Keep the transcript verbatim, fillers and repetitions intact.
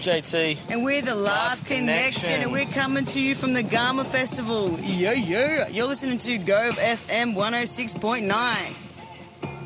J T. And we're the Last Connection. Connection, and we're coming to you from the Garma Festival. Yo, yo. You're listening to Gove F M one oh six point nine.